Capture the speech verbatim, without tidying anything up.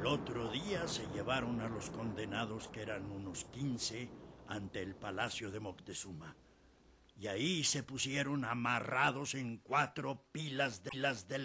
Al otro día se llevaron a los condenados, que eran unos quince, ante el palacio de Moctezuma. Y ahí se pusieron amarrados en cuatro pilas de, pilas de